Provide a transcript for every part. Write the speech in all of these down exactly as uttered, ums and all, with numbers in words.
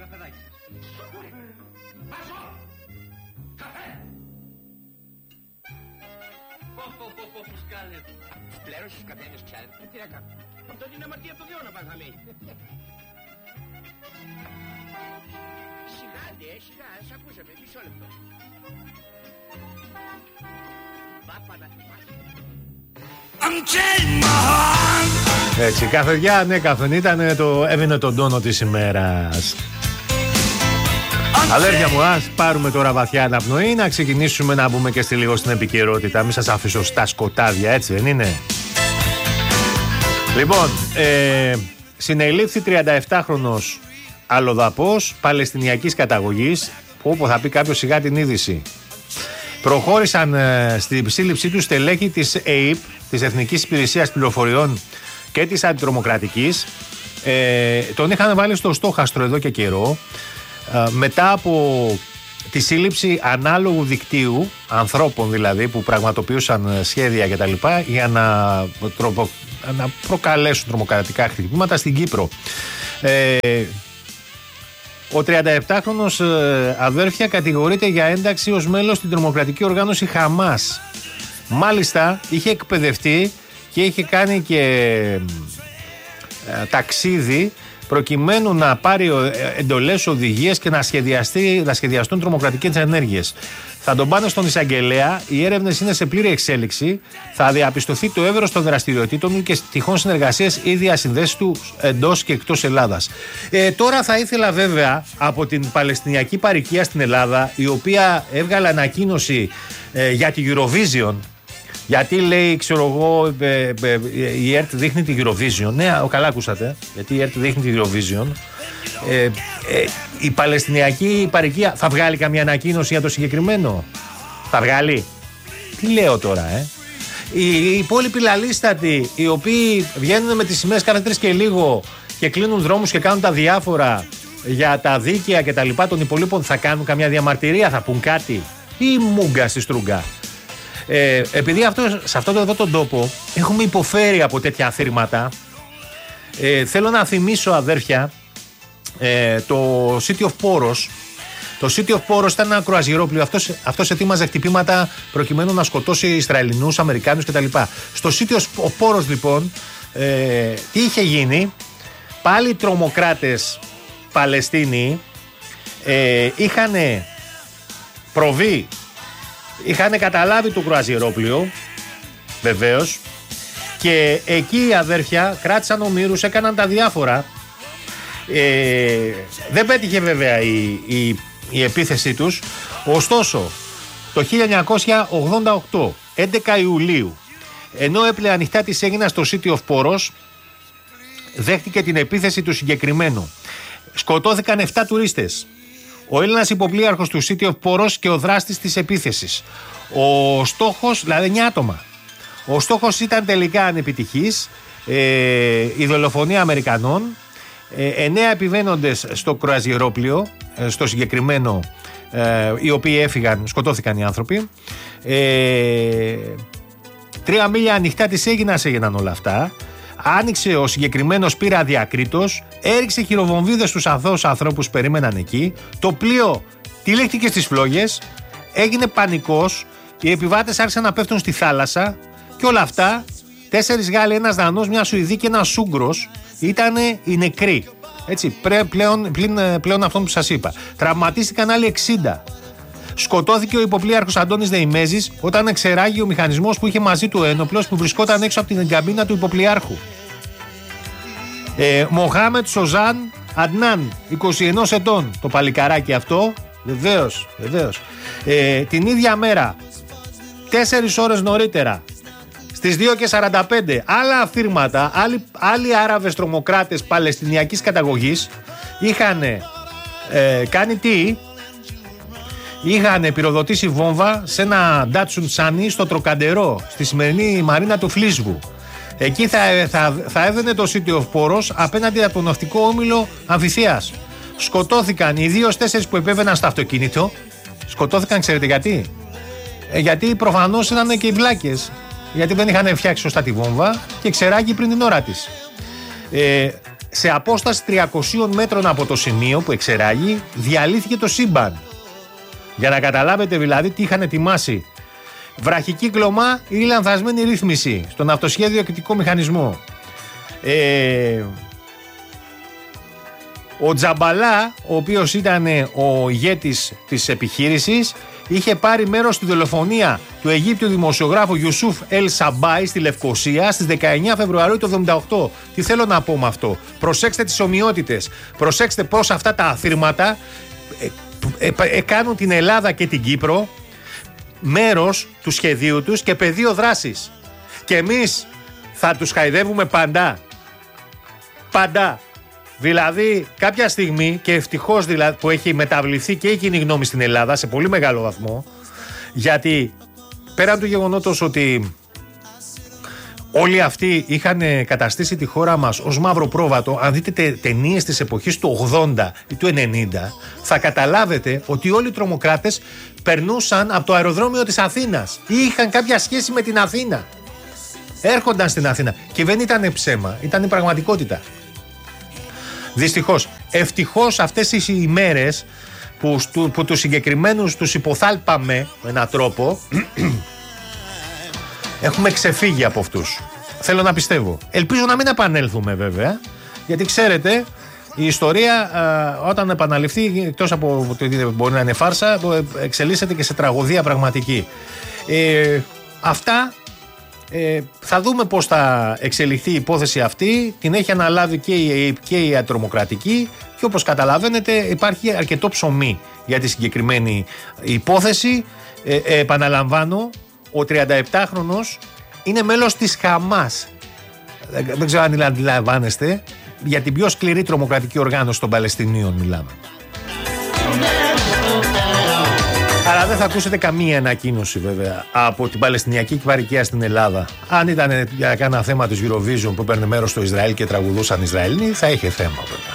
καφεδάκι σας. Καφέ! Πω πω πω πω φουσκάλες. Πλέρωσες τους καφένες πια. Τι να κάνω. Αυτό είναι αμαρτία από το Θεό να πας χαμένη. Σιγά ντε, σιγά, σ' ακούσαμε, μισό λεπτό. Πάπα να θυμάσαι. Έτσι, καφεδιά, ναι, καφεν ήταν το, έβαινε τον τόνο της ημέρας. Αδέρφια μου, ας πάρουμε τώρα βαθιά αναπνοή, να ξεκινήσουμε να μπούμε και στη λίγο στην επικαιρότητα. Μην σας αφήσω στα σκοτάδια, έτσι δεν είναι? Λοιπόν, ε, συνελήφθη τριανταεπτάχρονος αλλοδαπός παλαιστινιακής καταγωγής, όπου θα πει κάποιος σιγά την είδηση. Προχώρησαν ε, στην σύλληψή του στελέχη της ΕΕΠ, της Εθνικής Υπηρεσίας Πληροφοριών και της Αντιτρομοκρατικής. Ε, τον είχαν βάλει στο στόχαστρο εδώ και καιρό. Ε, μετά από τη σύλληψη ανάλογου δικτύου, ανθρώπων δηλαδή, που πραγματοποιούσαν σχέδια κτλ. Για να, τροπο, να προκαλέσουν τρομοκρατικά χτυπήματα στην Κύπρο. Ε, Ο τριανταεπτάχρονος ε, αδέρφια κατηγορείται για ένταξη ως μέλος στην τρομοκρατική οργάνωση Χαμάς. Μάλιστα είχε εκπαιδευτεί και είχε κάνει και ε, ταξίδι προκειμένου να πάρει εντολές, οδηγίες και να, σχεδιαστεί, να σχεδιαστούν τρομοκρατικές ενέργειες. Θα τον πάνε στον εισαγγελέα, οι έρευνες είναι σε πλήρη εξέλιξη, θα διαπιστωθεί το εύρος των δραστηριοτήτων του και τυχόν συνεργασίες ή διασυνδέσεις του εντός και εκτός Ελλάδας. Ε, τώρα θα ήθελα βέβαια από την Παλαιστινιακή Παροικία στην Ελλάδα, η οποία έβγαλε ανακοίνωση ε, για τη Eurovision. Γιατί λέει, ξέρω εγώ, ε, ε, η ΕΡΤ δείχνει τη Eurovision. Ναι, καλά ακούσατε. Γιατί η ΕΡΤ δείχνει τη Eurovision. Ε, ε, η Παλαιστινιακή Παροικία θα βγάλει καμία ανακοίνωση για το συγκεκριμένο? Θα βγάλει? Τι λέω τώρα, ε? Οι, οι υπόλοιποι λαλίστατοι, οι οποίοι βγαίνουν με τις σημαίες κάθε τρεις και λίγο και κλείνουν δρόμους και κάνουν τα διάφορα για τα δίκαια και τα λοιπά των υπολείπων, θα κάνουν καμιά διαμαρτυρία, θα πούν κάτι? Ή μούγκα στη στρούγκα? Ε, επειδή αυτό, σε αυτόν εδώ τον τόπο έχουμε υποφέρει από τέτοια αθήρματα, ε, θέλω να θυμίσω, αδέρφια, ε, το City of Poros. Το City of Poros ήταν ένα κρουαζιερόπλοιο. Αυτός, αυτός ετοίμαζε χτυπήματα προκειμένου να σκοτώσει Ισραηλινούς, Αμερικάνους κτλ. Στο City of Poros λοιπόν, ε, τι είχε γίνει? Πάλι τρομοκράτες Παλαιστίνοι ε, είχαν προβεί, είχαν καταλάβει το κρουαζιερόπλοιο, βεβαίως, και εκεί οι αδέρφια κράτησαν ομήρους, έκαναν τα διάφορα. Ε, δεν πέτυχε βέβαια η, η, η επίθεσή τους. Ωστόσο, το χίλια εννιακόσια ογδόντα οκτώ, έντεκα Ιουλίου, ενώ έπλεε ανοιχτά της Αίγινας στο City of Poros, δέχτηκε την επίθεση του συγκεκριμένου. Σκοτώθηκαν επτά τουρίστες. Ο Έλληνας υποπλοίαρχος του City of Poros και ο δράστης της επίθεσης. Ο στόχος, δηλαδή εννιά άτομα. Ο στόχος ήταν τελικά ανεπιτυχής. Ε, η δολοφονία Αμερικανών. Ε, εννέα επιβαίνοντες στο κρουαζιερόπλοιο, ε, στο συγκεκριμένο, ε, οι οποίοι έφυγαν, σκοτώθηκαν οι άνθρωποι. Ε, τρία μίλια ανοιχτά της Αίγινας έγιναν όλα αυτά. Άνοιξε ο συγκεκριμένος πύρα διακρίτως, έριξε χειροβομβίδες στους αθώους ανθρώπους που περίμεναν εκεί. Το πλοίο τυλίχτηκε στις φλόγες, έγινε πανικός, οι επιβάτες άρχισαν να πέφτουν στη θάλασσα και όλα αυτά, τέσσερις Γάλλοι, ένας Δανός, μια Σουηδή και ένας Ούγγρος ήταν οι νεκροί. Έτσι, πλέον, πλέον, πλέον αυτόν που σας είπα. Τραυματίστηκαν άλλοι εξήντα. Σκοτώθηκε ο υποπλοίαρχος Αντώνης Δεϊμέζης όταν εξεράγει ο μηχανισμός που είχε μαζί του ο ένοπλος που βρισκόταν έξω από την καμπίνα του υποπλοίαρχου. Ε, Μοχάμετ Σοζάν Αντνάν, είκοσι ένα ετών, το παλικαράκι αυτό, βεβαίως, βεβαίως. Ε, την ίδια μέρα, τέσσερις ώρες νωρίτερα, στις δύο και σαράντα πέντε, άλλα αφήρματα, άλλοι, άλλοι Άραβες τρομοκράτες παλαιστινιακής καταγωγής είχαν ε, κάνει τι? Είχαν πυροδοτήσει βόμβα σε ένα Datsun Sunny στο Τροκαντερό, στη σημερινή μαρίνα του Φλίσβου. Εκεί θα, θα, θα έδαινε το City of Poros απέναντι από τον ναυτικό όμιλο Αμφιθείας. Σκοτώθηκαν οι δύο τέσσερις που επέβαιναν στο αυτοκίνητο. Σκοτώθηκαν, ξέρετε γιατί? Ε, γιατί προφανώς ήταν και οι βλάκες. Γιατί δεν είχαν φτιάξει σωστά τη βόμβα και ξεράγει πριν την ώρα της. Ε, σε απόσταση τριακοσίων μέτρων από το σημείο που εξεράγει διαλύθηκε το σύμπαν. Για να καταλάβετε δηλαδή τι είχαν ετοιμάσει. Βραχικύκλωμα ή λανθασμένη ρύθμιση στον αυτοσχέδιο εκτικό μηχανισμό. Ε, ο Τζαμπαλά, ο οποίος ήταν ο ηγέτης της επιχείρησης, είχε πάρει μέρος στη δολοφονία του Αιγύπτιου δημοσιογράφου Ιουσούφ Ελ Σαμπάι στη Λευκοσία στις δεκαεννιά Φεβρουαρίου του εβδομήντα οκτώ. Τι θέλω να πω με αυτό? Προσέξτε τις ομοιότητες. Προσέξτε πώς αυτά τα αθήρματα ε, ε, ε, κάνουν την Ελλάδα και την Κύπρο μέρος του σχεδίου τους και πεδίο δράσης. Και εμείς θα τους χαϊδεύουμε παντά. Παντά. Δηλαδή κάποια στιγμή, και ευτυχώς δηλαδή που έχει μεταβληθεί και η κοινή γνώμη στην Ελλάδα σε πολύ μεγάλο βαθμό, γιατί πέραν του γεγονότος ότι όλοι αυτοί είχαν καταστήσει τη χώρα μας ως μαύρο πρόβατο, αν δείτε ταινίες της εποχής του ογδόντα ή του ενενήντα, θα καταλάβετε ότι όλοι οι τρομοκράτες περνούσαν από το αεροδρόμιο της Αθήνας ή είχαν κάποια σχέση με την Αθήνα. Έρχονταν στην Αθήνα και δεν ήταν ψέμα, ήταν η πραγματικότητα. Δυστυχώς, ευτυχώς αυτές οι ημέρες που, που, που τους συγκεκριμένους τους υποθάλπαμε με έναν τρόπο έχουμε ξεφύγει από αυτούς. Θέλω να πιστεύω. Ελπίζω να μην επανέλθουμε βέβαια, γιατί ξέρετε η ιστορία α, όταν επαναληφθεί, εκτός από ότι μπορεί να είναι φάρσα, εξελίσσεται και σε τραγωδία πραγματική. Ε, αυτά ε, θα δούμε πώς θα εξελιχθεί η υπόθεση αυτή. Την έχει αναλάβει και η, και η ατρομοκρατική και όπως καταλαβαίνετε υπάρχει αρκετό ψωμί για τη συγκεκριμένη υπόθεση. Ε, ε, επαναλαμβάνω, ο τριανταεπτάχρονος είναι μέλος της Χαμάς. Δεν ξέρω αν αντιλαμβάνεστε, για την πιο σκληρή τρομοκρατική οργάνωση των Παλαιστινίων μιλάμε. Αλλά δεν θα ακούσετε καμία ανακοίνωση βέβαια από την Παλαιστινιακή Κυπαρικία στην Ελλάδα. Αν ήταν για κάνα θέμα της Eurovision που παίρνει μέρος στο Ισραήλ και τραγουδούσαν Ισραηλοί, θα είχε θέμα βέβαια.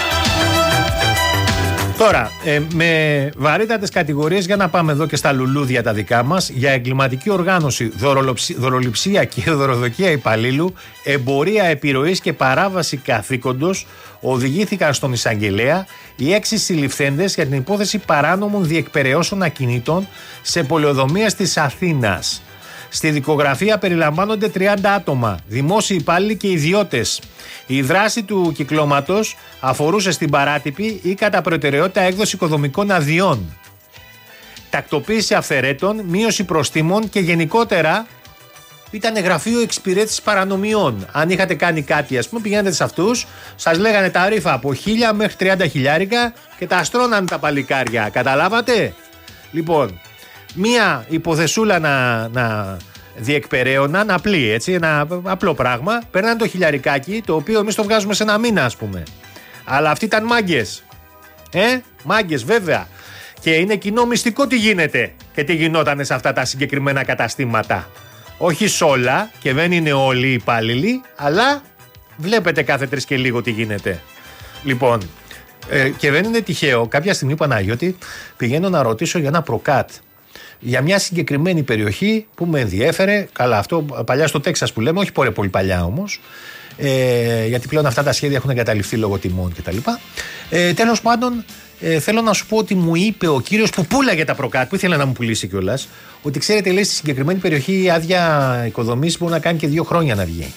Τώρα, ε, με βαρύτατες κατηγορίες, για να πάμε εδώ και στα λουλούδια τα δικά μας, για εγκληματική οργάνωση, δωροληψία και δωροδοκία υπαλλήλου, εμπορία επιρροής και παράβαση καθήκοντος, οδηγήθηκαν στον εισαγγελέα οι έξι συλληφθέντες για την υπόθεση παράνομων διεκπεραιώσεων ακινήτων σε πολεοδομίες της Αθήνας. Στη δικογραφία περιλαμβάνονται τριάντα άτομα, δημόσιοι υπάλληλοι και ιδιώτες. Η δράση του κυκλώματος αφορούσε στην παράτυπη ή κατά προτεραιότητα έκδοση οικοδομικών αδειών, τακτοποίηση αυθαιρέτων, μείωση προστίμων και γενικότερα ήταν γραφείο εξυπηρέτησης παρανομιών. Αν είχατε κάνει κάτι, ας πούμε, πηγαίνετε σε αυτούς, σας λέγανε τα ρήφα από χίλια μέχρι τριάντα χιλιάρικα και τα στρώναν τα παλικάρια. Καταλάβατε? Λοιπόν, μία υποθεσούλα να, να διεκπεραίωναν, απλή έτσι, ένα απλό πράγμα, παίρναν το χιλιαρικάκι, το οποίο εμείς το βγάζουμε σε ένα μήνα, ας πούμε. Αλλά αυτοί ήταν μάγκες. Ε, μάγκες βέβαια. Και είναι κοινό μυστικό τι γίνεται και τι γινόταν σε αυτά τα συγκεκριμένα καταστήματα. Όχι σ' όλα και δεν είναι όλοι οι υπάλληλοι, αλλά βλέπετε κάθε τρεις και λίγο τι γίνεται. Λοιπόν, ε, και δεν είναι τυχαίο, κάποια στιγμή Παναγιώτη πηγαίνω να ρωτήσω για ένα προκάτ. Για μια συγκεκριμένη περιοχή που με ενδιέφερε, καλά αυτό παλιά στο Τέξας που λέμε, όχι πολύ παλιά όμως, ε, γιατί πλέον αυτά τα σχέδια έχουν εγκαταλειφθεί λόγω τιμών κτλ. Ε, τέλος πάντων, ε, θέλω να σου πω ότι μου είπε ο κύριος που πούλαγε τα προκάτ, που ήθελε να μου πουλήσει κιόλας, ότι ξέρετε, λέει, στη συγκεκριμένη περιοχή η άδεια οικοδομής μπορεί να κάνει και δύο χρόνια να βγει.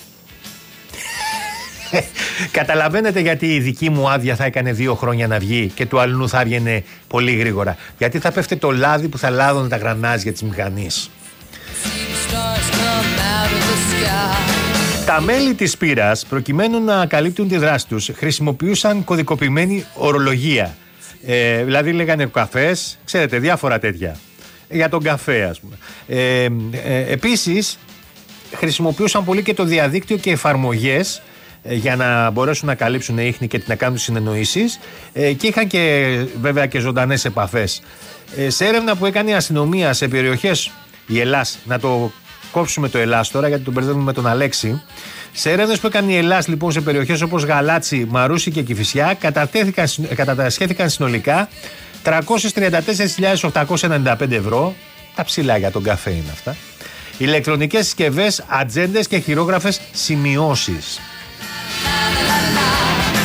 Καταλαβαίνετε γιατί η δική μου άδεια θα έκανε δύο χρόνια να βγει και του αλλού θα έβγαινε πολύ γρήγορα? Γιατί θα πέφτε το λάδι που θα λάδωνε τα γρανάζια της μηχανής. Τα μέλη της πύρας, προκειμένου να καλύπτουν τη δράση τους, χρησιμοποιούσαν κωδικοποιημένη ορολογία. Ε, δηλαδή λέγανε καφές, ξέρετε, διάφορα τέτοια. Για τον καφέ, ας πούμε. Ε, ε, επίσης, χρησιμοποιούσαν πολύ και το διαδίκτυο και εφαρμογές για να μπορέσουν να καλύψουν ίχνη και να κάνουν συνεννοήσεις, ε, και είχαν και βέβαια και ζωντανές επαφές. Ε, σε έρευνα που έκανε η αστυνομία σε περιοχές, η Ελλάς, να το κόψουμε το Ελλάς τώρα γιατί τον μπερδεύουμε με τον Αλέξη, σε έρευνες που έκανε η Ελλάς λοιπόν σε περιοχές όπως Γαλάτσι, Μαρούσι και Κηφισιά, κατασχέθηκαν συνολικά τριακόσιες τριάντα τέσσερις χιλιάδες οκτακόσια ενενήντα πέντε ευρώ, τα ψηλά για τον καφέ είναι αυτά, ηλεκτρονικές συσκευές, ατζέντες και χειρόγραφες σημειώσεις.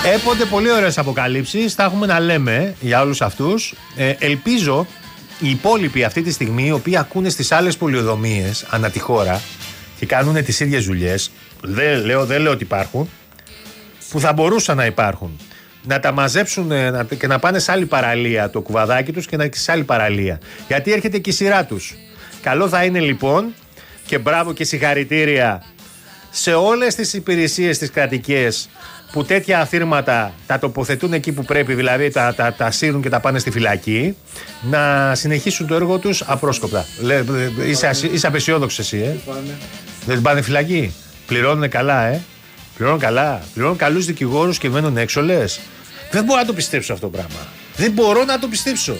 Έπονται πολύ ωραίες αποκαλύψεις, θα έχουμε να λέμε για όλους αυτούς. Ε, ελπίζω οι υπόλοιποι αυτή τη στιγμή, οι οποίοι ακούνε στις άλλες πολεοδομίες ανά τη χώρα και κάνουν τις ίδιες δουλειές, δεν λέω, δεν λέω ότι υπάρχουν, που θα μπορούσαν να υπάρχουν, να τα μαζέψουν και να πάνε σε άλλη παραλία το κουβαδάκι τους και να σε άλλη παραλία. Γιατί έρχεται και η σειρά τους. Καλό θα είναι λοιπόν, και μπράβο και συγχαρητήρια σε όλες τις υπηρεσίες τις κρατικές που τέτοια αφήρματα τα τοποθετούν εκεί που πρέπει, δηλαδή τα, τα, τα σύρουν και τα πάνε στη φυλακή, να συνεχίσουν το έργο τους απρόσκοπτα. Λε, είσαι, είσαι απεσιόδοξος εσύ, ε? Δεν την πάνε φυλακή. Πληρώνουν καλά, ε. Πληρώνουν καλά. Πληρώνουν καλούς δικηγόρους και μένουν έξω, λες. Δεν μπορώ να το πιστέψω αυτό το πράγμα. Δεν μπορώ να το πιστέψω.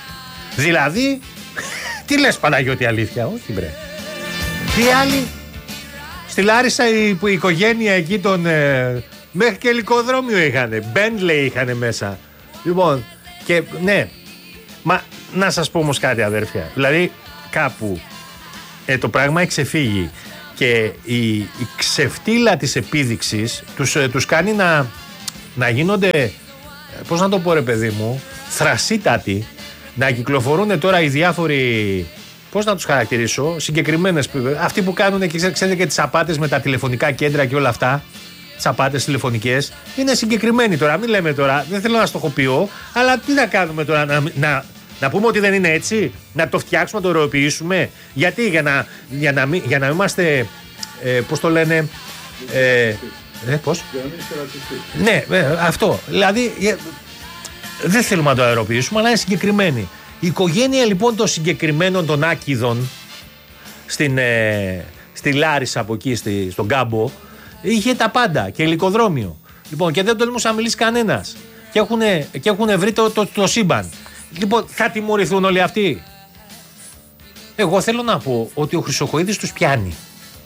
Δηλαδή, τι λες Παναγιώτη, αλήθεια? Όχι μπρε. Τι άλλοι? Στη Λάρισα η, η οικογένεια εκεί των... Ε, μέχρι και ελικοδρόμιο είχανε. Μπέντλεϊ είχανε μέσα. Λοιπόν, και ναι. Μα να σας πω όμως κάτι, αδέρφια. Δηλαδή, κάπου ε, το πράγμα έχει ξεφύγει. Και η, η ξεφτύλα της επίδειξης τους, ε, τους κάνει να, να γίνονται, πώς να το πω ρε παιδί μου, θρασίτατοι, να κυκλοφορούν τώρα οι διάφοροι, πώς να τους χαρακτηρίσω, συγκεκριμένες, αυτοί που κάνουν και ξέρετε και τις απάτες με τα τηλεφωνικά κέντρα και όλα αυτά, τις απάτες τηλεφωνικές, είναι συγκεκριμένοι τώρα, μην λέμε τώρα, δεν θέλω να στοχοποιώ, αλλά τι να κάνουμε τώρα, να, να, να πούμε ότι δεν είναι έτσι, να το φτιάξουμε, να το ωρεοποιήσουμε, γιατί για να, για να, μην, για να είμαστε, ε, πώς το λένε, ε, ε, πώς? Ναι, ε, αυτό, δηλαδή ε, δεν θέλουμε να το αεροποιήσουμε, αλλά είναι συγκεκριμένοι. Η οικογένεια λοιπόν των συγκεκριμένων των Άκηδων στην, ε, στη Λάρισα από εκεί, στη, στον Κάμπο, είχε τα πάντα και υλικοδρόμιο. Λοιπόν, και δεν τολμούσε να μιλήσει κανένας. Και έχουν, και έχουν βρει το, το, το σύμπαν. Λοιπόν, θα τιμωρηθούν όλοι αυτοί? Εγώ θέλω να πω ότι ο Χρυσοχοΐδης τους πιάνει.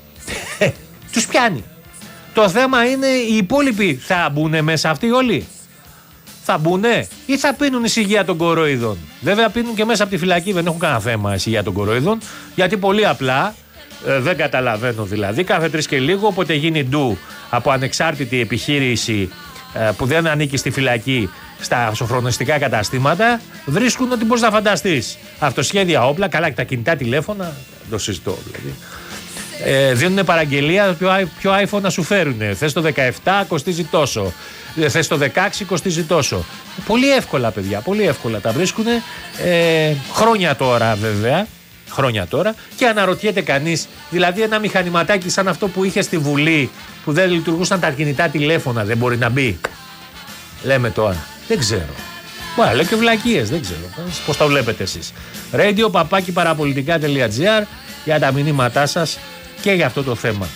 Τους πιάνει. Το θέμα είναι οι υπόλοιποι θα μπουν μέσα αυτοί όλοι. Θα μπουνε ή θα πίνουν εισηγεία των κοροϊδών? Βέβαια πίνουν και μέσα από τη φυλακή, δεν έχουν κανένα θέμα εισηγεία των κοροϊδών, γιατί πολύ απλά ε, δεν καταλαβαίνω δηλαδή. Κάθε τρεις και λίγο, όποτε γίνει ντου από ανεξάρτητη επιχείρηση ε, που δεν ανήκει στη φυλακή, στα σοφρονιστικά καταστήματα, βρίσκουν ότι μπορείς να φανταστείς. Αυτοσχέδια όπλα, καλά και τα κινητά τηλέφωνα, το συζητώ δηλαδή. Ε, δίνουν παραγγελία ποιο, ποιο iPhone να σου φέρουν. Θες το δεκαεπτά, κοστίζει τόσο. Θες το δεκαέξι, κοστίζει τόσο. Πολύ εύκολα, παιδιά, πολύ εύκολα τα βρίσκουν. Ε, χρόνια τώρα, βέβαια. Χρόνια τώρα. Και αναρωτιέται κανείς, δηλαδή ένα μηχανηματάκι σαν αυτό που είχε στη Βουλή, που δεν λειτουργούσαν τα κινητά τηλέφωνα, δεν μπορεί να μπει? Λέμε τώρα. Δεν ξέρω. Μπορεί, λέω και βλακίες, δεν ξέρω. Πώς τα βλέπετε εσείς? radio παπάκι παραπολιτικά τελεία τζι άρ για τα μηνύματά σας και για αυτό το θέμα.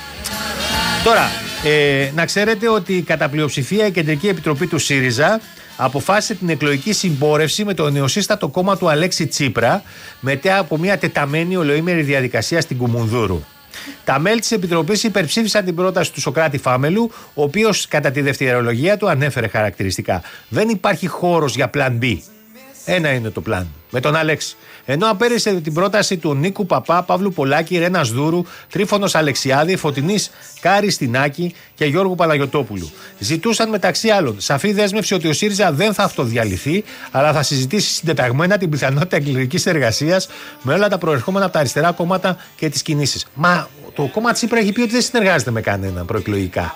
Τώρα, ε, να ξέρετε ότι κατά πλειοψηφία η Κεντρική Επιτροπή του ΣΥΡΙΖΑ αποφάσισε την εκλογική συμπόρευση με το νεοσύστατο κόμμα του Αλέξη Τσίπρα μετά από μια τεταμένη ολοήμερη διαδικασία στην Κουμουνδούρου. Τα μέλη της Επιτροπής υπερψήφισαν την πρόταση του Σωκράτη Φάμελου, ο οποίος κατά τη δευτερολογία του ανέφερε χαρακτηριστικά: δεν υπάρχει χώρος για πλαν B. Ένα είναι το πλαν, με τον Αλέξη. Ενώ απέρρισε την πρόταση του Νίκου Παπά, Παύλου Πολάκη, Ρένας Δούρου, Τρίφωνος Αλεξιάδη, Φωτεινής Κάρη Στινάκη και Γιώργου Παναγιωτόπουλου. Ζητούσαν μεταξύ άλλων σαφή δέσμευση ότι ο ΣΥΡΙΖΑ δεν θα αυτοδιαλυθεί, αλλά θα συζητήσει συντεταγμένα την πιθανότητα εκλογικής εργασίας με όλα τα προερχόμενα από τα αριστερά κόμματα και τις κινήσεις. Μα το κόμμα Τσίπρα έχει πει ότι δεν συνεργάζεται με κανέναν προεκλογικά.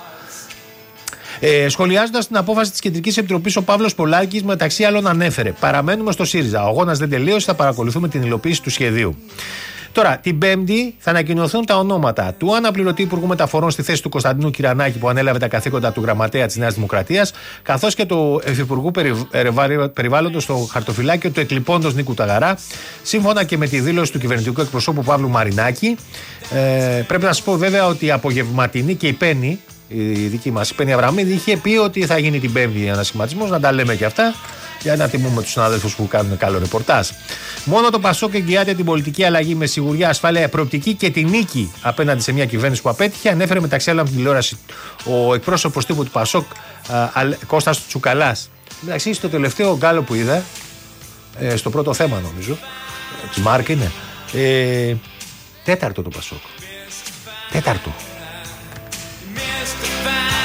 Ε, Σχολιάζοντας την απόφαση της Κεντρικής Επιτροπής, ο Παύλος Πολάκης μεταξύ άλλων ανέφερε: παραμένουμε στο ΣΥΡΙΖΑ. Ο αγώνας δεν τελείωσε, θα παρακολουθούμε την υλοποίηση του σχεδίου. Τώρα, την Πέμπτη θα ανακοινωθούν τα ονόματα του αναπληρωτή Υπουργού Μεταφορών στη θέση του Κωνσταντίνου Κυρανάκη, που ανέλαβε τα καθήκοντα του γραμματέα της Νέας Δημοκρατίας, καθώς και του Υφυπουργού Περιβάλλοντος στο χαρτοφυλάκιο του εκλειπώντος Νίκου Ταγαρά, σύμφωνα και με τη δήλωση του κυβερνητικού εκπροσώπου Παύλου Μαρινάκη. Ε, πρέπει να σας πω βέβαια ότι η απογευματινή και η Πέννη, η δική μας η Πέννη Αβραμίδη, είχε πει ότι θα γίνει την Πέμπτη ανασχηματισμός, να τα λέμε και αυτά, για να τιμούμε τους συναδέλφους που κάνουν καλό ρεπορτάζ. Μόνο το Πασόκ εγγυάται την πολιτική αλλαγή με σιγουριά, ασφάλεια, προοπτική και τη νίκη απέναντι σε μια κυβέρνηση που απέτυχε, ανέφερε μεταξύ άλλων την τηλεόραση ο εκπρόσωπος τύπου του Πασόκ, Κώστας Τσουκαλάς. Εντάξει, στο τελευταίο γκάλο που είδα, ε, στο πρώτο θέμα νομίζω, της Μάρκ είναι, ε, τέταρτο το Πασόκ. Τέταρτο.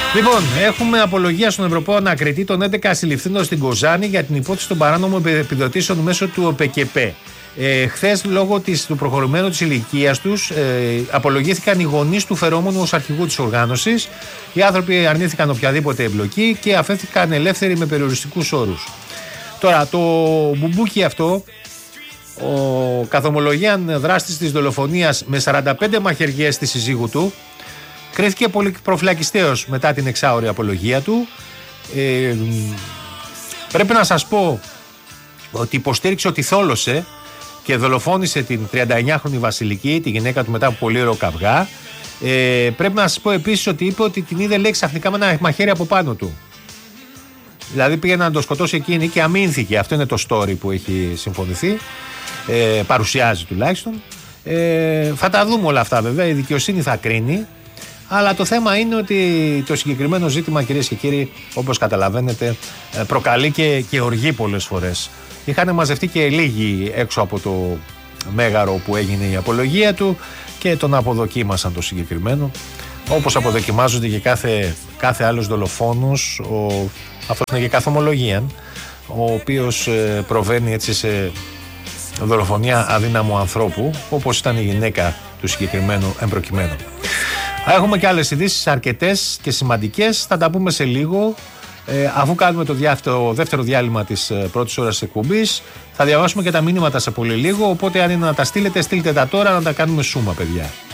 Λοιπόν, έχουμε απολογία στον Ευρωπαίο Ανακριτή των έντεκα συλληφθέντων στην Κοζάνη για την υπόθεση των παράνομων επιδοτήσεων μέσω του ΟΠΕΚΕΠΕ. Ε, χθες, λόγω της, του προχωρημένου της ηλικίας τους, ε, απολογήθηκαν οι γονείς του φερόμενου ως αρχηγού της οργάνωσης. Οι άνθρωποι αρνήθηκαν οποιαδήποτε εμπλοκή και αφέθηκαν ελεύθεροι με περιοριστικούς όρους. Τώρα, το μπουμπούκι αυτό, ο καθομολογίαν δράστης της δολοφονίας με σαράντα πέντε μαχαιριές στη συζύγου του, κρίθηκε πολύ προφυλακιστέως μετά την εξάωρη απολογία του. Ε, πρέπει να σας πω ότι υποστήριξε ότι θόλωσε και δολοφόνησε την τριανταεννιάχρονη Βασιλική, τη γυναίκα του μετά από πολύ ωραίο καυγά. Ε, πρέπει να σας πω επίσης ότι είπε ότι την είδε, λέει, ξαφνικά με ένα μαχαίρι από πάνω του. Δηλαδή πήγε να το σκοτώσει εκείνη και αμήνθηκε. Αυτό είναι το story που έχει συμφωνηθεί. Ε, παρουσιάζει τουλάχιστον. Ε, θα τα δούμε όλα αυτά βέβαια. Η δικαιοσύνη θα κρίνει. Αλλά το θέμα είναι ότι το συγκεκριμένο ζήτημα, κυρίες και κύριοι, όπως καταλαβαίνετε, προκαλεί και, και οργή πολλές φορές. Είχαν μαζευτεί και λίγοι έξω από το μέγαρο που έγινε η απολογία του και τον αποδοκίμασαν το συγκεκριμένο. Όπως αποδοκιμάζονται και κάθε, κάθε άλλος δολοφόνος, ο, αυτός είναι και καθομολογία, ο οποίος ε, προβαίνει έτσι σε δολοφονία αδύναμου ανθρώπου, όπως ήταν η γυναίκα του συγκεκριμένου εμπροκειμένου. Έχουμε και άλλες ειδήσεις αρκετές και σημαντικές, θα τα πούμε σε λίγο. Ε, αφού κάνουμε το, διά, το δεύτερο διάλειμμα της ε, πρώτης ώρας της εκπομπής, θα διαβάσουμε και τα μηνύματα σε πολύ λίγο, οπότε αν είναι να τα στείλετε, στείλτε τα τώρα να τα κάνουμε σούμα, παιδιά.